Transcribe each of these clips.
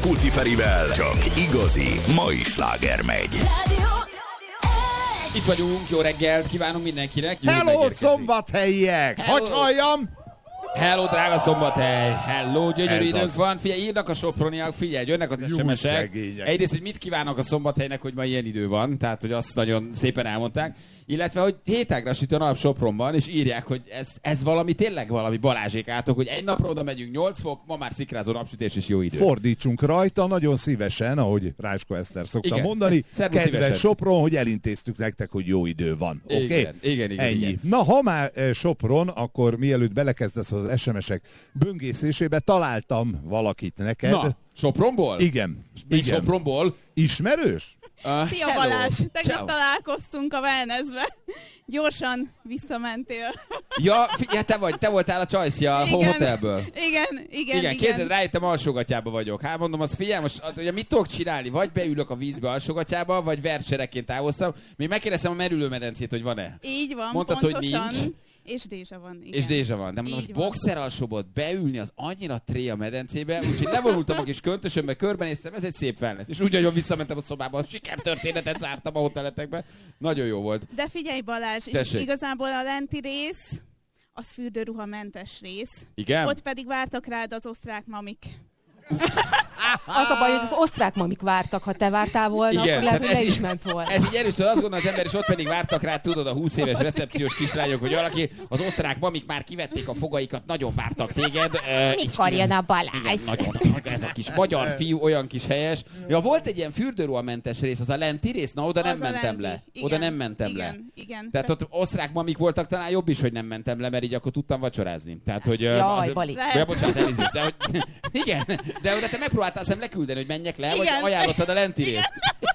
Puci Ferivel csak igazi mai sláger megy. Itt vagyunk, jó reggelt kívánunk mindenkinek. Hello, szombathelyiek! Hogy halljam? Hello, drága Szombathely! Hello, gyönyörű Ez időnk az. van. Figyelj, írnak a soproniak, figyelj, jönnek az Jó SMS-ek. szegények. Egyrészt, hogy mit kívánok a Szombathelynek, hogy ma ilyen idő van, tehát, hogy azt nagyon szépen elmondták. Illetve, hogy hétágra süt a nap Sopronban, és írják, hogy ez valami, tényleg valami Balázsék átok, hogy egy napra oda megyünk 8 fok, ma már szikrázó napsütés és jó idő. Fordítsunk rajta nagyon szívesen, ahogy Rácsko Eszter szokta Igen. mondani. Szervusz, Kedves szívesen. Sopron, hogy elintéztük nektek, hogy jó idő van. Oké? Igen, Ennyi. igen. Na, ha már Sopron, akkor mielőtt belekezdesz az SMS-ek böngészésébe, találtam valakit neked. Na, Sopronból? Igen. Még Igen. Sopronból? Ismerős? Szia Hello. Balázs! Ciao. Tegnap találkoztunk a wellnessbe. Gyorsan visszamentél. Ja, figyelj, te voltál a Csajci a hotelből. Igen. Képzeld, rájöttem, alsógatyába vagyok. Hát mondom, azt figyelj, most ugye mit tudok csinálni? Vagy beülök a vízbe alsógatyába, vagy verserekként távoztam. Még megkérdeztem a merülőmedencét, hogy van-e. Így van, Mondtad, hogy pontosan. nincs. És dézsa van, igen. És dézsa van. De mondom, Így most van. boxer alsóból beülni, az annyira tré a medencébe, úgyhogy levonultam a kis köntösömbe, körbenéztem, ez egy szép wellness. És úgy, ahogy visszamentem a szobába, sikertörténetet zártam a hoteletekbe. Nagyon jó volt. De figyelj Balázs, és Tessék. igazából a lenti rész, az fürdőruhamentes rész. Igen? Ott pedig vártak rád az osztrák mamik. Az a baj, hogy az osztrák mamik vártak, ha te vártál volna, Igen, akkor lehet, tehát hogy le ez is ment volna. Ez így erős, hogy azt gondolom az ember, és ott pedig vártak rá, tudod, a 20 éves recepciós kislányok, hogy valaki, az osztrák mamik már kivették a fogaikat, nagyon vártak téged. Mikor jön a Balázs? Igen, nagyon, ez a kis magyar fiú, olyan kis helyes. Ja, volt egy ilyen fürdőruhamentes rész, az a lenti rész, na oda nem Az a mentem lenti. le. Igen, Oda nem mentem le. Igen. Tehát ott osztrák mamik voltak, talán jobb is, hogy nem mentem le, mert így akkor tudtam vacsorázni. Tehát, hogy... Jaj, Bali. Ja, bocsánat, elnézést, de hogy... Igen, de oda te megpróbáltál szem leküldeni, hogy menjek le, vagy Igen. ajánlottad a lenti részt.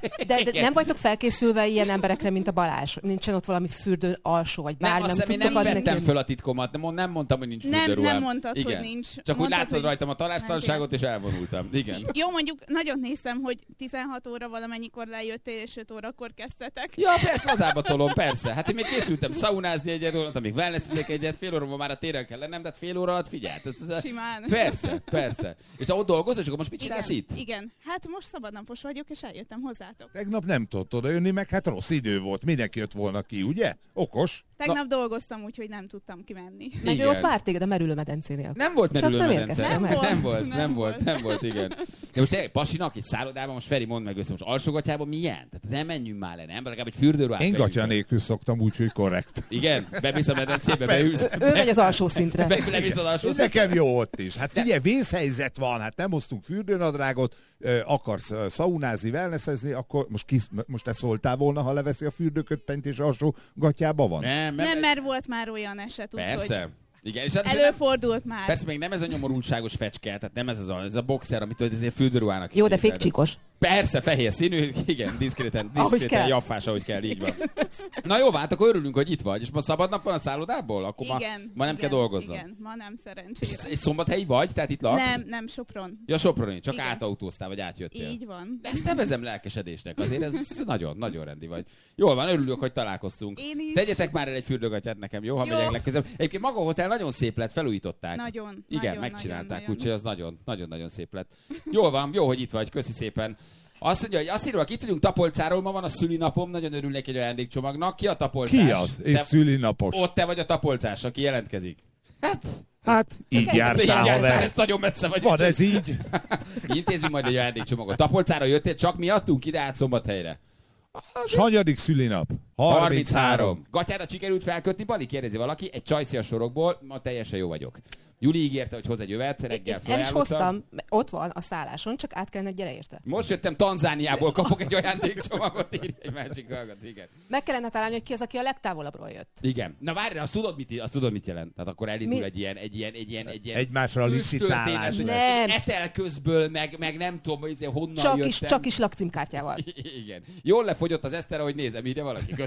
De nem vagytok felkészülve ilyen emberekre, mint a Balázs? Nincsen ott valami fürdő alsó, vagy Nem, bármi, azt nem hiszem, én nem tudtok adni vettem neki? föl a titkomat, nem mondtam, hogy nincs Nem fürdőruhám. mondtad, Igen. hogy nincs. Csak úgy Mondtad, láttad hogy rajtam a talástalanságot, és elvonultam. Igen. Jó, mondjuk nagyon néztem, hogy 16 óra valamennyikor lejöttél, és 5 órakor kezdtetek. Ja, persze, lazába tolom, persze. Hát én még készültem szaunázni egyet, voltam még wellnessizek egyet, fél óra már a téren kell lennem, de hát fél óra alatt figyelt. Simán. Persze. És te ott dolgozol, és akkor most mit csinálsz itt? Igen. Hát most szabadnapos vagyok, és eljöttem hozzátok. Tegnap nem tudott odajönni, meg hát rossz idő volt. Mindenki jött volna ki, ugye? Okos. Tegnap dolgoztam, úgyhogy nem tudtam kimenni. Meg ő Igen. ott várt téged a merülőmedencénél. Nem volt Csak nem merülőmedence. érkeztél meg. Nem volt, igen. De most tényleg pasinak egy szállodában, most Feri, mondd meg össze, most alsógatyában milyen? Tehát nem menjünk már le, nem? Legalább egy fürdőruhát Én vegyünk gatya fel. nélkül szoktam, úgyhogy korrekt. Igen? Bemész a medencébe, beülsz. Ő megy az alsó szintre. Bemész az alsó szintre. Nekem jó ott is. Hát figyelj, vészhelyzet van, hát nem hoztunk fürdőnadrágot, akarsz szaunázni, wellnessezni, akkor most te szóltál volna, ha leveszi a fürdőkötpenyt és alsó gatyába van? Nem, Nem, mert volt már olyan eset, úgyhogy persze. Igen, és hát előfordult már. persze még nem ez a nyomorultságos fecske, tehát nem ez a boxer, amit ezért fürdőruhának Jó, is de képzeled. fékcsikos. Persze, fehér színű, igen, diszkréten kell. jaffás, ahogy kell, így van. Na jó, hát akkor örülünk, hogy itt vagy. És ma szabad nap van a szállodából? Akkor ma nem kell dolgozzon. Igen, ma nem szerencsére. És szombathelyi vagy? Tehát itt laksz? Nem, Sopron. Ja, Soproni, csak Igen. átautóztál, vagy átjöttél. Így van. De ezt nevezem lelkesedésnek, azért ez nagyon, nagyon rendi vagy. Jól van, örülök, hogy találkoztunk. Én is. Tegyetek már el egy fürdőgatyát nekem, jó? Ha Jó. megyek legközelebb. Egyébként maga a hotel nagyon szép lett, felújították. Nagyon. Igen, nagyon, megcsinálták, nagyon. úgyhogy az nagyon-nagyon szép lett. Jól van, jó, hogy itt vagy, köszi szépen. Azt mondja, hogy azt írva, itt vagyunk Tapolcáról, ma van a szülinapom, nagyon örülnék egy ajándékcsomagnak. Ki a tapolcás? Ki az? És szülinapos. Ott te vagy a tapolcás, aki jelentkezik. Hát, így jársz Igen, haver. ez nagyon messze vagy. Van ez így? Intézünk majd egy ajándékcsomagot. Tapolcára jöttél, csak miattunk ide át Szombathelyre. S hanyadik szülinap? 33. Gatyára sikerült felkötni, Bali, kérdezi valaki, egy csajci a sorokból, ma teljesen jó vagyok. Juli ígérte, hogy hoz egy övet, reggel El is felajánlottam. hoztam, ott van a szálláson, csak át kellene gyere érte. Most jöttem Tanzániából, kapok egy ajándékcsomagot, írja egy másik hallgat, igen. Meg kellene találni, hogy ki az, aki a legtávolabbról jött. Igen. Na várj, azt tudod, mit jelent? Tehát akkor elindul Mi? egy ilyen Egymásra licitálás. Nem. Etel közből, meg nem tudom, hogy honnan jöttem. Csak is lakcímkártyával. Igen. Jól lefogyott az Eszter, ahogy nézem, írja valaki.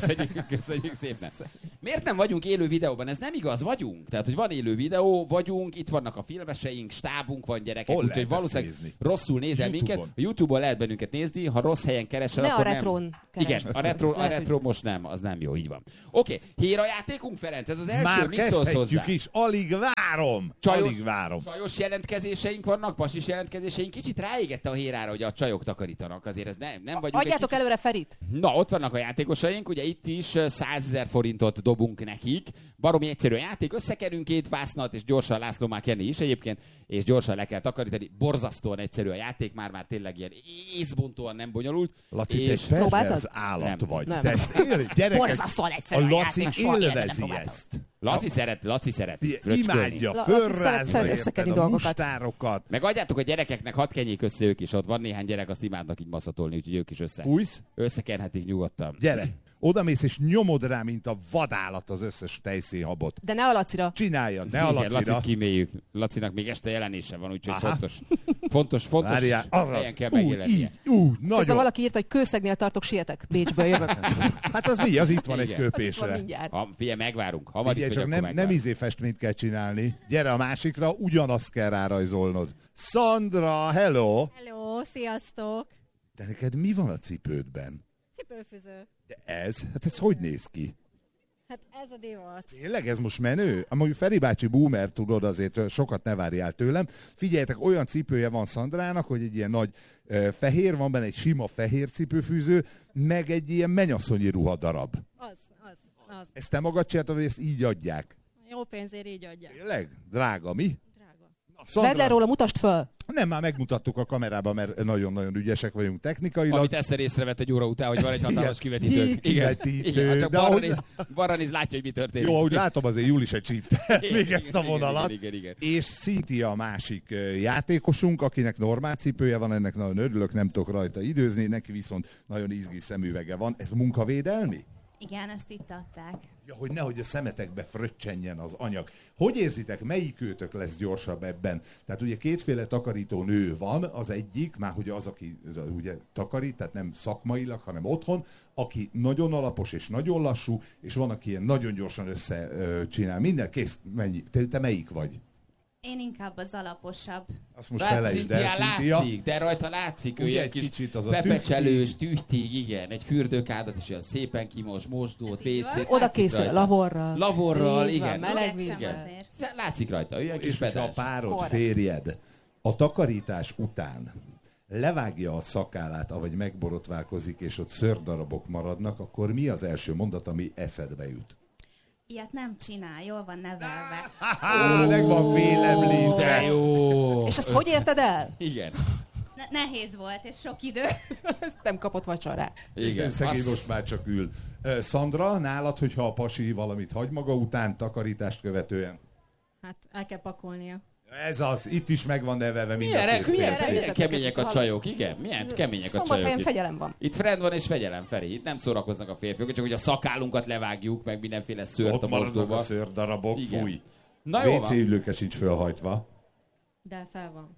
Köszönjük szépen. Miért nem vagyunk élő videóban? Ez nem igaz, vagyunk. Tehát, hogy van élő videó, vagyunk, itt vannak a filmeseink, stábunk van, gyerekek, úgyhogy valószínűleg rosszul nézel minket. A YouTube-on lehet bennünket nézni, ha rossz helyen keresel, ne akkor a retron nem. keres. Igen, a retro most nem, az nem jó, így van. Oké, hérajátékunk, Ferenc, ez az első, Már mit szólsz kezdhetjük hozzá? is, alig várom. Alig várom. Csajos jelentkezéseink vannak, pasis jelentkezéseink. Kicsit ráégette a hérára, hogy a csajok takarítanak. Azért ez nem vagyunk. Adjátok előre Ferit. Na, ott vannak a játékosaink, ugye itt is 100 000 forintot dobunk nekik. Baromi egyszerű a játék, összekerünk két vásznat, és gyorsan László már kenni is egyébként, és gyorsan le kell takarítani. Borzasztóan egyszerű a játék, már tényleg ilyen észbontóan nem bonyolult. Laci, és te perverz állat Nem. vagy. Nem. Te ezt gyerekek, Borzasztóan egyszerű a a Laci játék, soha életben nem élvezi próbáltam. ezt. Laci szeret. Imádja, Laci fölrázza szeret érted összekenni a dolgokat. mustárokat. Meg adjátok a gyerekeknek, hadd kenjék össze ők is, ott van néhány gyerek, azt imádnak így maszatolni, úgyhogy ők is Fújsz? összekenhetik nyugodtan. Gyere, odamész és nyomod rá, mint a vadállat az összes tejszínhabot. De ne a Lacira. Csináljad, ne a Igen, Lacira. Lacit kiméljük. Lacinak még este jelenése van, úgyhogy Aha. fontos Várjál, helyen kell úgy, megjelennie. így, Közben nagyon. valaki írta, hogy Kőszegnél tartok, sietek. Bécsből jövök. Hát az mi? Az itt van egy Igen. Az itt van köpésre. mindjárt. Figyelj, megvárunk. Hamar Figyelj, itt csak vagy, akkor nem megvárunk. festményt kell csinálni. Gyere a másikra, ugyanazt kell rárajzolnod. Szandra, hello! Hello, sziasztok! De neked mi van a cipődben? Cipőfűző. De hát ez hogy néz ki? Hát ez a divat. Tényleg ez most menő? Mondjuk Feri bácsi boomer, tudod, azért sokat ne várjál tőlem. Figyeljetek, olyan cipője van Szandrának, hogy egy ilyen nagy fehér, van benne egy sima fehér cipőfűző, meg egy ilyen mennyasszonyi ruhadarab. Az. Ezt te magad csináltad, vagy ezt így adják? Jó pénzért így adják. Tényleg? Drága, mi? Drága. Na, Vedd le róla, mutasd föl. Nem, már megmutattuk a kamerában, mert nagyon-nagyon ügyesek vagyunk technikailag. Amit Eszter észrevett egy óra után, hogy van egy hatalmas kivetítő. Kivetítő, csak de balra néz, látja, hogy mi történik. Jó, ahogy látom, azért Júli se csípte még Igen, ezt a vonalat. igen. És Cynthia a másik játékosunk, akinek normál cipője van, ennek nagyon örülök, nem tudok rajta időzni, neki viszont nagyon izgi szemüvege van. Ez munkavédelmi? Igen, ezt itt adták. Ja, hogy nehogy a szemetekbe fröccsenjen az anyag. Hogy érzitek, melyik őtök lesz gyorsabb ebben? Tehát ugye kétféle takarító nő van, az egyik, már hogy az, aki ugye takarít, tehát nem szakmailag, hanem otthon, aki nagyon alapos és nagyon lassú, és van, aki ilyen nagyon gyorsan összecsinál. Minden kész, mennyi? Te melyik vagy? Én inkább az alaposabb. Azt most felejtsd el, Cynthia. Látszik, de rajta látszik, ő Ugye ilyen egy kis kicsit az a pepecselős, tühtig, igen, egy fürdőkádat is olyan szépen kimos, mosdót, WC-t. Oda készül, lavorral. Lavorral, Így van, igen. meleg Igyekszem vízzel. azért. Látszik rajta, olyan kis És hogyha a pedás. párod, Korrekt. férjed a takarítás után levágja a szakállát, avagy megborotválkozik, és ott szőrdarabok maradnak, akkor mi az első mondat, ami eszedbe jut? Ilyet nem csinál, jól van nevelve. Meg van De félemlítve. jó! És ezt hogy érted el? Igen. Nehéz volt, és sok idő. Ezt nem kapott vacsorát. Igen. Szegény Azt- most már csak ül. Szandra, nálad, hogyha a pasi valamit hagy maga után, takarítást követően? Hát el kell pakolnia. Ez az, itt is meg van nevelve mind a Milyen két férfi. milyen kemények a csajok, igen? Milyen kemények a csajok Szombathelyen itt. fegyelem van. Itt friend van és fegyelem, Feri. Itt nem szórakoznak a férfiak, csak hogy a szakállunkat levágjuk, meg mindenféle szőrt a Ott maradnak a mosdóba. szőrdarabok, Igen. fúj. Na jó WC van. ülőke sincs fölhajtva. De fel van.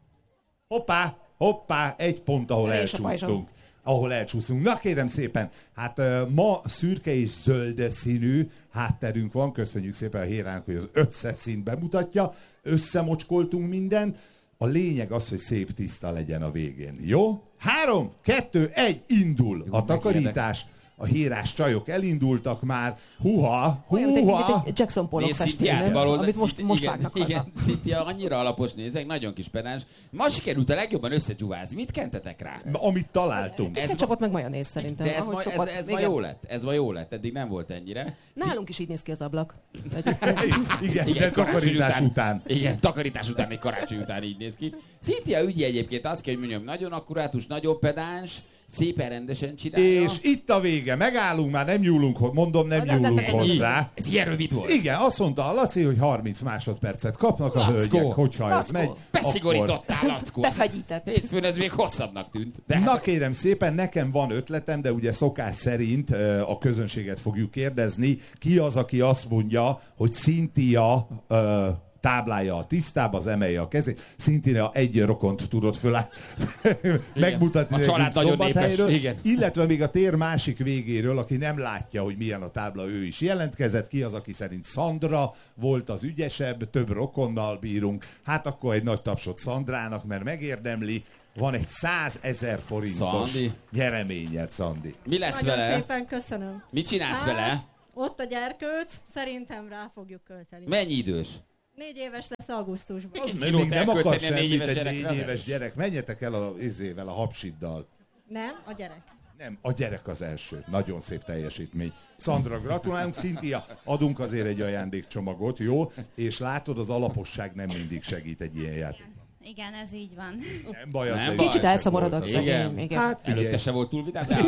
Hoppá, egy pont, ahol Rés a elcsúsztunk. Na kérem szépen, hát ma szürke és zöld színű hátterünk van, köszönjük szépen a Hérának, hogy az összes színt bemutatja, összemocskoltunk mindent, a lényeg az, hogy szép tiszta legyen a végén, jó? 3, 2, 1, indul Jó, a takarítás, a hírás csajok elindultak már, huha, Olyan, mint egy Jackson Pollock Nézd, festény, Cynthia, nem? baloldal- Amit most igen, vágnak haza. igen, Cynthia annyira alapos nézek, nagyon kis pedás. Ma sikerült a legjobban összegyúvázni. Mit kentetek rá? amit találtunk. Ez Ketchupot meg majonéz szerintem. De ez, ahogy ma, szokott. ez ma Igen. jó lett. Ez ma jó lett. Eddig nem volt ennyire. Nálunk is így néz ki az ablak. Igen, de takarítás után. Igen, takarítás után, egy karácsony után így néz ki. Cynthia ügye egyébként azt kell, hogy mondjam, nagyon akkurátus, nagyon pedáns, szépen rendesen csinálja. És itt a vége, megállunk már, nem nyúlunk, mondom, nem nyúlunk hozzá. Ez ilyen rövid volt. Igen, azt mondta a Laci, hogy 30 másodpercet kapnak a Lackó. hölgyek, hogyha ez Lackó. megy. Beszigorítottál, Lackó. Befegyített. Hétfőn ez még hosszabbnak tűnt. De Na kérem szépen, nekem van ötletem, de ugye szokás szerint a közönséget fogjuk kérdezni. Ki az, aki azt mondja, hogy Cynthia táblája a tisztába, az emelje a kezét. Szintén egy rokont tudott megmutatni A család nagyon Szombathelyről, népes, igen. illetve még a tér másik végéről, aki nem látja, hogy milyen a tábla, ő is jelentkezett ki, az, aki szerint Szandra volt az ügyesebb, több rokonnal bírunk. Hát akkor egy nagy tapsot Szandrának, mert megérdemli. Van egy 100 000 forintos Szandi. nyereményed, Szandi. Mi lesz Nagyon vele? szépen köszönöm. Mit csinálsz vele? Ott a gyerkőc, szerintem rá fogjuk költeni. Mennyi idős? 4 éves lesz augusztusban. Az kilót még nem akar elkölteni a 4 semmit éves egy gyerekre, 4 nem? éves gyerek. Menjetek el a hapsiddal. Nem, a gyerek. Nem, a gyerek az első. Nagyon szép teljesítmény. Szandra, gratulálunk. Cynthia, adunk azért egy ajándékcsomagot, jó? És látod, az alaposság nem mindig segít egy ilyen játék. Igen, ez így van. Nem baj, az Nem egy baj. Kicsit elszomorodott Igen. szegény. Igen. Hát figyelj, Előtte se volt túl vidám, de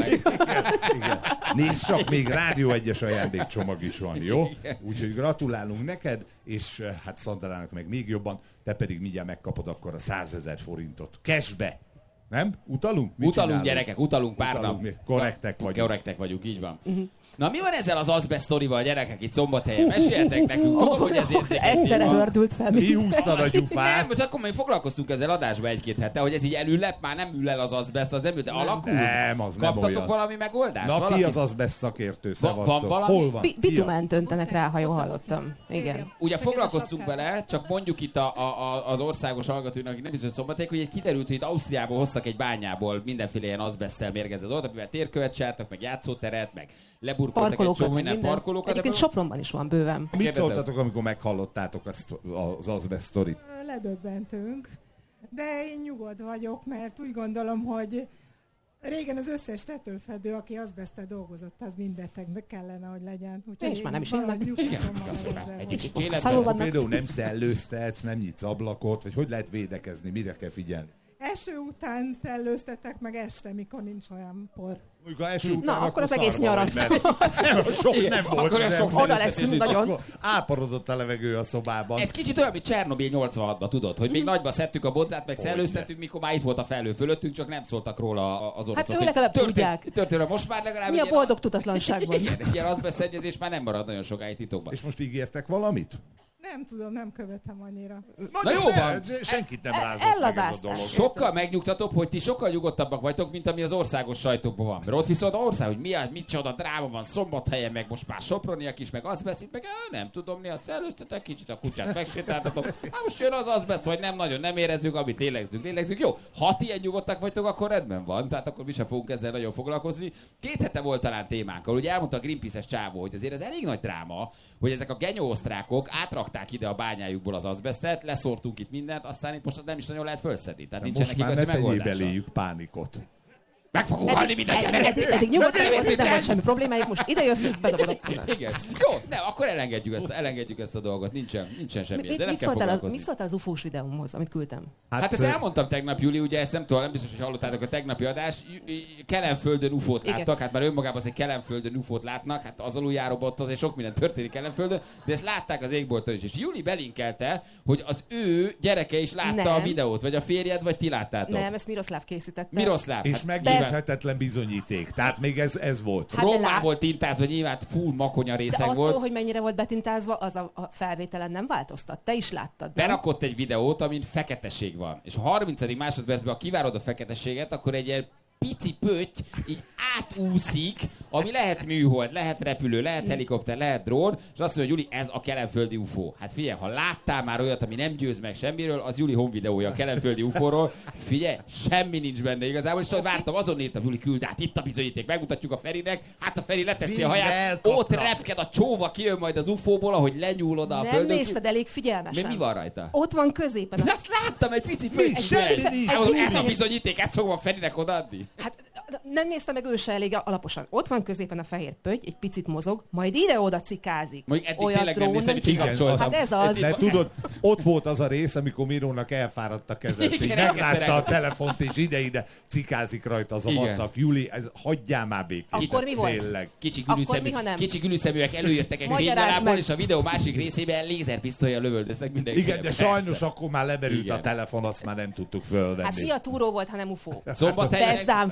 igen. Nézd csak, még Rádió 1-es ajándékcsomag is van, jó? Úgyhogy gratulálunk neked, és hát Szandrának meg még jobban, te pedig mindjárt megkapod akkor a 100 000 forintot. Cashbe! Nem? Utalunk? Mit utalunk csinálunk? gyerekek, utalunk pár Utalunk, nap. mi korrektek vagyunk. Korrektek vagyunk, így van. Na mi van ezzel az azbest sztorival, gyerekek, itt Szombathelyen? Meséljetek nekünk, tudom, hogy ez érzékeny Egyszerre téma. hördült fel. Mi húztad a Nem, gyufát? most akkor még foglalkoztunk ezzel adásba 1-2 hete, hogy ez így elüllep, már nem ül el az azbest, az nem ül, de alakul. Nem, az nem Kaptatok olyan. valami megoldást? Na, Valaki? ki az azbest szakértő? Van Szevasztok. valami? Hol van? Ki a- Bitument öntenek rá, ha jól hallottam. Igen. Ugye Tegyen a foglalkoztunk sapkát. vele, csak mondjuk itt az országos hallgatóinak, akik nem biztos Szombathelyek, hogy kiderült, hogy itt Ausztriából hoztak egy bányából mindenféle ilyen azbesztel mérgezett dolgot, amivel térkövet csináltak, meg játszóteret, meg leburkoltak egy Parkolókat, csomó meg minden minden. parkolókat. Egyébként ebből- Sopronban is van bőven. Mit Kérdezem. szóltatok, amikor meghallottátok az azbest sztorit? Ledöbbentünk, de én nyugodt vagyok, mert úgy gondolom, hogy régen az összes tetőfedő, aki azbesztel dolgozott, az mindbetegnek kellene, hogy legyen. Úgyhogy És már nem is valahogy hinnek. nyugtatom magam ezzel, Egy hogy- kicsit Most életben- szalóban- Akkor például nem szellőztetsz, nem nyitsz ablakot, vagy hogy lehet védekezni, mire kell figyelni? Eső után szellőztetek, meg este, mikor nincs olyan por. Mondjuk a eső után, akkor az egész szarba nyarat. vagy, mert nem, sok Igen, nem volt. akkor olyan nem sok volt. Oda szellőztetés leszünk nincs. nagyon. Akkor áparodott a levegő a szobában. Ez kicsit olyan, mint Csernobil 86-ban, tudod, hogy még nagyba szedtük a bodzát, meg Hogyne. szellőztettük, mikor már itt volt a felhő fölöttünk, csak nem szóltak róla az oroszok. Hát ő legalább tudják. Történő, most már legalább Mi a ilyen- boldog tudatlanságban? Igen, egy ilyen azbesztennyezés már nem marad nagyon sokáig titokban. És most ígértek valamit? Nem tudom, nem követem annyira. Na jó van. Senkit nem rázott meg ez a ellazázták. dolog. Sokkal megnyugtatóbb, hogy ti sokkal nyugodtabbak vagytok, mint ami az országos sajtókban van. Mert ott viszont az ország, hogy micsoda dráma van Szombathelyen, meg most már Soproniak is, meg azbest, meg nem tudom, mi a szellőztetek, kicsit a kutyát megsétáltatok. Hát most jön az azbest, vagy nem nagyon nem érezzük, amit lélegzünk. Jó, ha ti ilyen nyugodtak vagytok, akkor rendben van, tehát akkor mi sem fogunk ezzel nagyon foglalkozni. 2 hete volt talán témánkkal, ugye elmondta a Greenpeace-es csávó, hogy azért ez elég nagy dráma, hogy ezek a genyó osztrákok átrakták ide a bányájukból az azbestet, leszórtunk itt mindent, aztán itt most nem is nagyon lehet felszedni. Tehát nincsenek Most már igazi ne tegyél megoldása. beléjük pánikot. Meg fogunk halni mindannyian! Eddig nyugodtan volt, nem volt semmi problémájuk, most ide jössz, így bedobod a Igen. Jó, nem, akkor elengedjük ezt a dolgot. Nincsen semmi. Ezzel nem kell foglalkozni. Mit szóltál az ufós videómhoz, amit küldtem? Hát ezt elmondtam tegnap, Júli, ugye ezt nem tudom, nem biztos, hogy hallottátok a tegnapi adást. Kelenföldön ufót Igen. láttak, hát már önmagában az, hogy Kelenföldön ufót látnak, hát az aluljáróban ott azért sok minden történik Kelenföldön, de ezt látták az égbolton is. És Júli belinkelte, hogy az ő gyereke is látta Nem. a videót, vagy a férjed, vagy ti láttátok. Nem, ezt Miroslav készítette. Miroslav. És hát meggyőzhetetlen bizonyíték. Tehát még ez volt. Hát de Rómából tintázva, nyilván full makonya De részeg attól, volt. hogy mennyire volt betintázva, az a felvételen nem változtat. Te is láttad, nem? Berakott egy videót, amin feketeség van. És a 30. másodpercben, ha kivárod a feketességet, akkor egy ilyen pici pötty így átúszik, ami lehet műhold, lehet repülő, lehet helikopter, lehet drón, és azt mondja, hogy Juli, ez a kelenföldi UFO. Hát figyelj, ha láttál már olyat, ami nem győz meg semmiről, az Juli home videója a kelenföldi UFO-ról. Figyelj, semmi nincs benne igazából, és tudod, vártam, azon írtam, Juli, küld át, itt a bizonyíték, megmutatjuk a Ferinek, hát a Feri leteszi a Végre haját, elkapta. ott repked a csóva, kijön majd az UFO-ból, ahogy lenyúl oda a Nem földön. nézted elég figyelmesen. Mi van rajta? Ott van középen. Azt láttam, egy pici pötty. semmi nincs. Ez a bizonyíték, ezt fogom Ferinek odaadni. Hát nem nézte meg ő se elég alaposan. Ott van középen a fehér pötty, egy picit mozog, majd ide-oda cikázik. Mondjuk eddig Olyan tényleg nem drón néztem, hogy csinál. kikapcsoltam. Hát ez az. De tudod, ott volt az a rész, amikor Mirónak elfáradt a keze, Igen, így megrázta a elkezdte telefont, és ide-ide cikázik rajta az a Igen. WhatsApp. Júli, hagyjál már békén. Akkor mi volt? Tényleg. Akkor mi, ha nem? Kicsi gülűszeműek előjöttek egy Magyarázd fénynyalából, meg. és a videó másik részében lézerpisztollyal lövöldöztek mindenki. Igen, de sajnos akkor már lemerült Igen. a telefon, azt már nem tudtuk Hát fölvenni. mi a túró volt, ha nem UFO? Szombathelyen Bezdán fölött.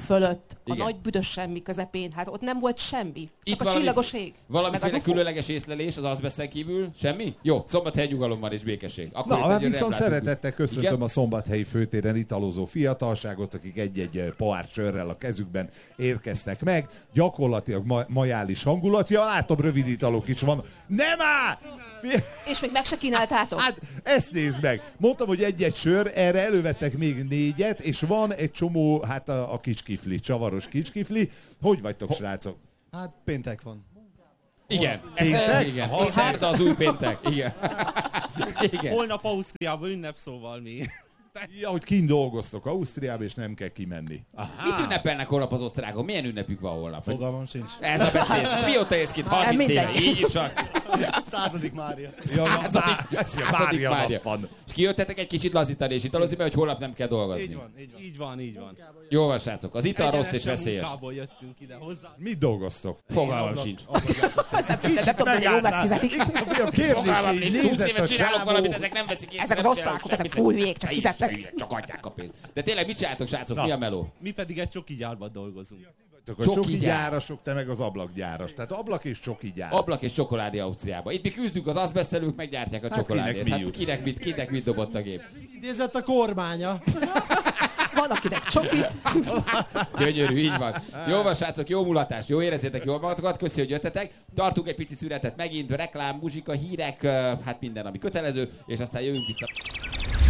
ott, a Igen. nagy büdös semmi közepén, hát ott nem volt semmi. Csak a valami- csillagos ég. meg az Valamiféle UFO. különleges észlelés az azbesten kívül? Semmi? Jó, Szombathely nyugalom van és békesség. Akkor Na, itt hát egy viszont replát szeretettel tudjuk. köszöntöm Igen? a Szombathelyi főtéren italozó fiatalságot, akik egy-egy pohár sörrel a kezükben érkeztek meg. Gyakorlatilag majális hangulat. Ja, látom, rövid italok is van. Nem áll! És még meg se kínáltátok? Hát, ezt nézd meg. Mondtam, hogy egy-egy sör, erre elővettek még 4, és van egy csomó, hát a kicskifli, csavaros kicskifli. Hogy vagytok, srácok? Hát péntek van. Igen. Péntek? Igen. Aha. Szerda az új péntek. Igen. Igen. Holnap Ausztriában ünnep, szóval mi. Ja, hogy kint dolgoztok Ausztriába, és nem kell kimenni. Mit ünnepelnek holnap az osztrákon? Milyen ünnepük van holnap? Fogalmam sincs. Ez a beszéd. Ez mióta ész ki? 30 éve. Mindegy. Így is van. 100. Mária. Ja, Századik Mária. van. És kijöttetek egy kicsit lazítani és italozni, mert hogy holnap nem kell dolgozni. Így van, így van. Így van, így van. Jó van, srácok. Az ital rossz és Egyenesen veszélyes. munkából jöttünk ide hozzá. Mit dolgoztok? Fogalmam sincs. Azt nem tudom, hogy jól megfizetik. A kérdés, Fogalmam így nincs. 20 nézett éve a csinálok valamit, csávó. ezek nem veszik észre. Ezek az nem osztrákok, csinálok ezek semmit. fújjék, csak Ne is fizetnek. hülyek, csak adják a pénzt. De tényleg mit csináltok, srácok? Mi a meló? Mi pedig egy csoki gyárban dolgozunk. A Csoki csoki gyár. gyárasok, te meg az ablakgyáras. Tehát ablak és csoki gyár. Ablak és csokoládé Ausztriába. Itt mi küzdünk, az azbesztelők meggyártják a csokoládét. kinek mi Hát jut? kinek mit dobott a gép? Idézett a kormánya. Van, akinek csokit. Gyönyörű, így van. Jó van, srácok, jó mulatást, jó érezzétek jól magatokat, köszi, hogy jöttetek. Tartunk egy pici szünetet megint, reklám, muzsika, hírek, hát minden, ami kötelező, és aztán jövünk vissza.